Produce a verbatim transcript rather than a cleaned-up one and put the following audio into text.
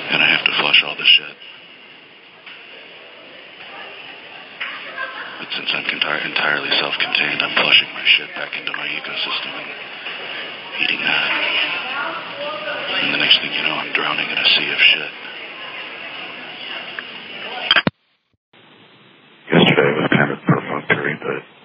And I have to flush all the shit. But since I'm entire, entirely self-contained, I'm flushing my shit back into my ecosystem and eating that. And the next thing you know, I'm drowning in a sea of shit. Yesterday was kind of perfunctory, but